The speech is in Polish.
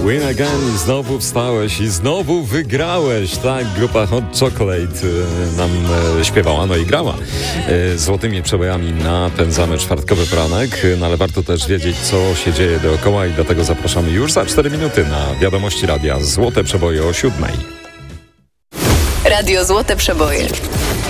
Win Again i znowu wstałeś i znowu wygrałeś. Tak, grupa Hot Chocolate nam śpiewała, no i grała. Złotymi przebojami napędzamy czwartkowy poranek, no ale warto też wiedzieć, co się dzieje dookoła i dlatego zapraszamy już za 4 minuty na Wiadomości Radia Złote Przeboje o 7:00. Radio Złote Przeboje.